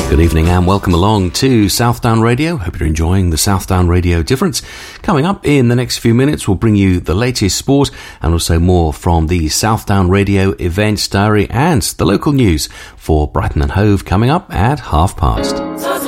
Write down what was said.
Good evening and welcome along to Southdown Radio. Hope you're enjoying the Southdown Radio Difference. Coming up in the next few minutes, we'll bring you the latest sport and also more from the Southdown Radio Events Diary and the local news for Brighton and Hove coming up at past.